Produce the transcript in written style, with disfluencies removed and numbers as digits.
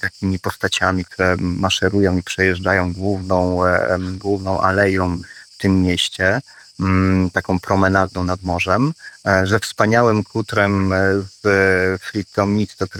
takimi postaciami, które maszerują i przejeżdżają główną aleją w tym mieście, taką promenadą nad morzem, że wspaniałym kutrem z Fleetcom Misto,